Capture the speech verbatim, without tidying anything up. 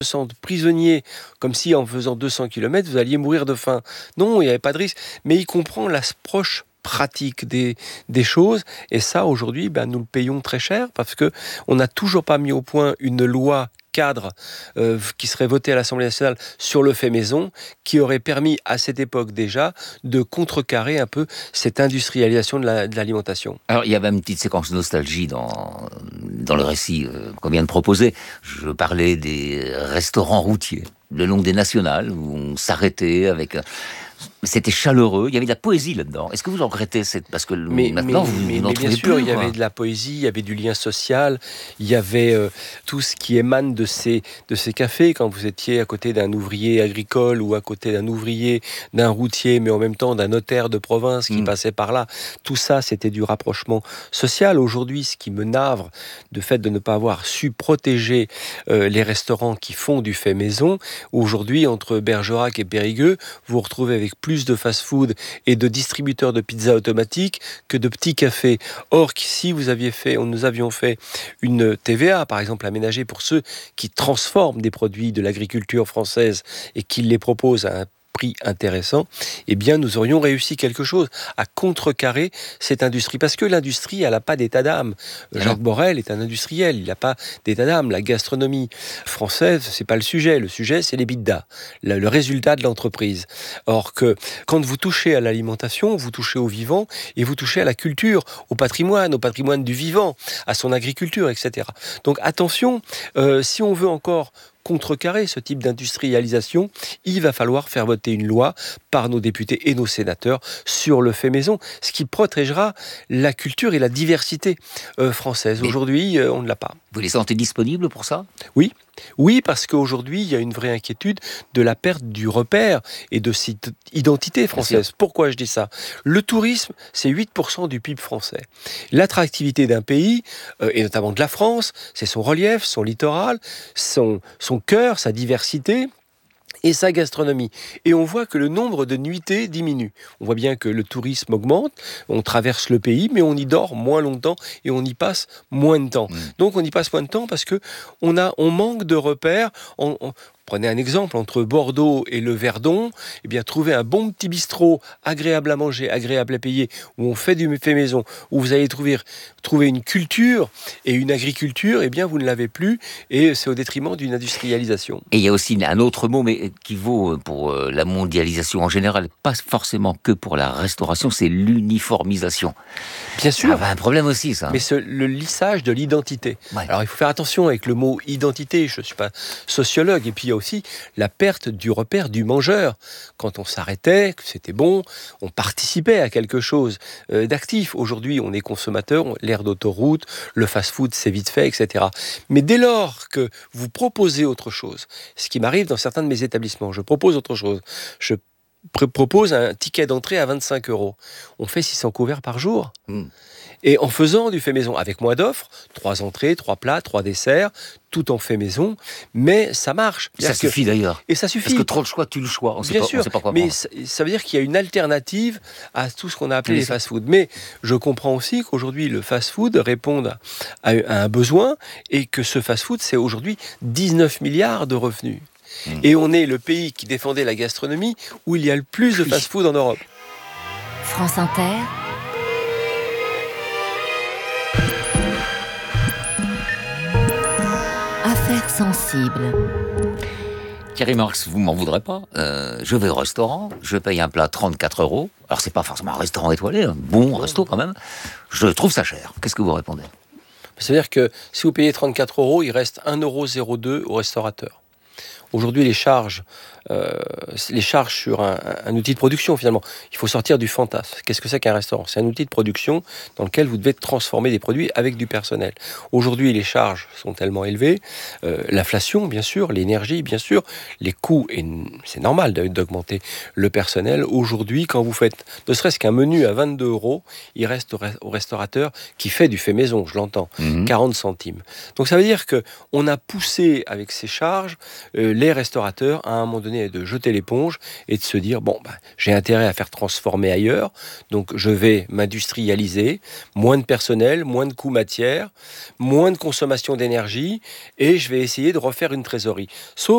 se sentent prisonniers, comme si en faisant deux cents kilomètres, vous alliez mourir de faim. Non, il n'y avait pas de risque. Mais il comprend l'approche pratique des, des choses. Et ça, aujourd'hui, ben, nous le payons très cher parce qu'on n'a toujours pas mis au point une loi cadre euh, qui serait votée à l'Assemblée nationale sur le fait maison, qui aurait permis à cette époque déjà de contrecarrer un peu cette industrialisation de, la, de l'alimentation. Alors il y avait une petite séquence nostalgie dans, dans le récit euh, qu'on vient de proposer. Je parlais des restaurants routiers, le long des nationales, où on s'arrêtait avec... C'était chaleureux, il y avait de la poésie là-dedans. Est-ce que vous en regrettez cette... Parce que mais, maintenant, mais, vous mais, n'en mais trouvez bien sûr, plus, il y quoi. avait de la poésie, il y avait du lien social, il y avait euh, tout ce qui émane de ces, de ces cafés. Quand vous étiez à côté d'un ouvrier agricole ou à côté d'un ouvrier, d'un routier, mais en même temps d'un notaire de province qui mmh. passait par là, tout ça, c'était du rapprochement social. Aujourd'hui, ce qui me navre, de fait de ne pas avoir su protéger euh, les restaurants qui font du fait maison, aujourd'hui, entre Bergerac et Périgueux, vous vous retrouvez avec plus de fast-food et de distributeurs de pizza automatiques que de petits cafés. Or, si vous aviez fait, nous avions fait une T V A, par exemple, aménagée pour ceux qui transforment des produits de l'agriculture française et qui les proposent à un prix intéressant, eh bien, nous aurions réussi quelque chose à contrecarrer cette industrie. Parce que l'industrie, elle n'a pas d'état d'âme. Alors. Jacques Borel est un industriel, il n'a pas d'état d'âme. La gastronomie française, c'est pas le sujet. Le sujet, c'est l'EBITDA, le, le résultat de l'entreprise. Or que, quand vous touchez à l'alimentation, vous touchez au vivant et vous touchez à la culture, au patrimoine, au patrimoine du vivant, à son agriculture, et cetera. Donc, attention, euh, si on veut encore contrecarrer ce type d'industrialisation, il va falloir faire voter une loi par nos députés et nos sénateurs sur le fait maison, ce qui protégera la culture et la diversité euh, française. Mais aujourd'hui, euh, on ne l'a pas. Vous les sentez disponibles pour ça ? Oui. Oui, parce qu'aujourd'hui, il y a une vraie inquiétude de la perte du repère et de cette identité française. Pourquoi je dis ça ? Le tourisme, c'est huit pour cent du P I B français. L'attractivité d'un pays, euh, et notamment de la France, c'est son relief, son littoral, son, son cœur, sa diversité et sa gastronomie. Et on voit que le nombre de nuitées diminue. On voit bien que le tourisme augmente, on traverse le pays, mais on y dort moins longtemps et on y passe moins de temps. Mmh. Donc on y passe moins de temps parce que on a, on manque de repères. On, on, Prenez un exemple, entre Bordeaux et le Verdon, eh bien, trouver un bon petit bistrot, agréable à manger, agréable à payer, où on fait du fait maison, où vous allez trouver, trouver une culture et une agriculture, eh bien, vous ne l'avez plus, et c'est au détriment d'une industrialisation. Et il y a aussi un autre mot, mais qui vaut pour la mondialisation en général, pas forcément que pour la restauration, c'est l'uniformisation. Bien sûr. Ça a un problème aussi, ça. Mais ce, le lissage de l'identité. Ouais. Alors, il faut faire attention avec le mot identité. Je ne suis pas sociologue, et puis il y a aussi la perte du repère du mangeur. Quand on s'arrêtait, que c'était bon, on participait à quelque chose euh, d'actif. Aujourd'hui, on est consommateur, l'ère d'autoroute, le fast-food, c'est vite fait, et cetera. Mais dès lors que vous proposez autre chose, ce qui m'arrive dans certains de mes établissements, je propose autre chose, je pr- propose un ticket d'entrée à vingt-cinq euros. On fait six cents couverts par jour. Mmh. Et en faisant du fait maison, avec moins d'offres, trois entrées, trois plats, trois desserts, tout en fait maison, mais ça marche. Ça que... suffit d'ailleurs. Et ça suffit. Parce que trop de choix, tu le choix. On Bien sait sûr, pas, on sait pas quoi mais prendre. ça, ça veut dire qu'il y a une alternative à tout ce qu'on a appelé oui, les fast-food. Mais je comprends aussi qu'aujourd'hui, le fast-food répond à, à un besoin et que ce fast-food, c'est aujourd'hui dix-neuf milliards de revenus. Mmh. Et on est le pays qui défendait la gastronomie où il y a le plus de fast-food en Europe. France Inter. Affaires sensibles. Thierry Marx, vous m'en voudrez pas. Euh, je vais au restaurant, je paye un plat trente-quatre euros. Alors c'est pas forcément un restaurant étoilé, un bon resto quand même. Je trouve ça cher. Qu'est-ce que vous répondez ? C'est-à-dire que si vous payez trente-quatre euros, il reste un euro zéro deux au restaurateur. Aujourd'hui, les charges, euh, les charges sur un, un outil de production, finalement. Il faut sortir du fantasme. Qu'est-ce que c'est qu'un restaurant ? C'est un outil de production dans lequel vous devez transformer des produits avec du personnel. Aujourd'hui, les charges sont tellement élevées. Euh, l'inflation, bien sûr, l'énergie, bien sûr, les coûts, et c'est normal d'augmenter le personnel. Aujourd'hui, quand vous faites ne serait-ce qu'un menu à vingt-deux euros, il reste au restaurateur qui fait du fait maison, je l'entends, mmh. quarante centimes. Donc ça veut dire qu'on a poussé avec ces charges euh, les restaurateurs, à un moment donné, de jeter l'éponge et de se dire, bon, bah, j'ai intérêt à faire transformer ailleurs, donc je vais m'industrialiser, moins de personnel, moins de coûts matières, moins de consommation d'énergie, et je vais essayer de refaire une trésorerie. Sauf